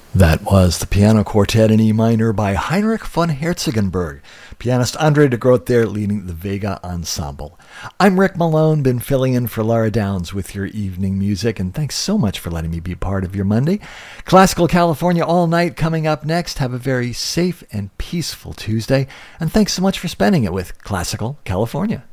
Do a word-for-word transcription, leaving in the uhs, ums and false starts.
That was the Piano Quartet in E minor by Heinrich von Herzogenberg. Pianist Andre de Groot there leading the Vega Ensemble. I'm Rick Malone, been filling in for Laura Downs with your evening music, and thanks so much for letting me be part of your Monday. Classical California all night coming up next. Have a very safe and peaceful Tuesday, and thanks so much for spending it with Classical California.